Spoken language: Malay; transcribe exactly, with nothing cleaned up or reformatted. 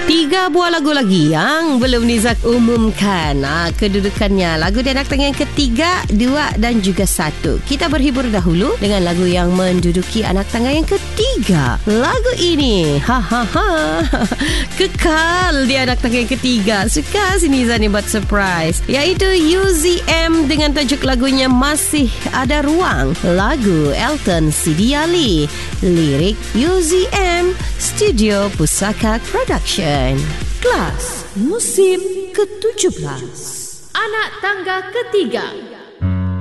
Tiga buah lagu lagi yang belum Nizak umumkan ah, kedudukannya. Lagu di anak tangga yang ketiga, dua dan juga satu. Kita berhibur dahulu dengan lagu yang menduduki anak tangga yang ketiga. Lagu ini ha ha ha kekal di anak tangga yang ketiga. Suka si Niza ni buat surprise, iaitu U Z M dengan tajuk lagunya Masih Ada Ruang. Lagu Elton Sidi Ali, lirik U Z M, Studio Pusaka Production. Kelas musim ketujuh belas. Anak tangga ketiga.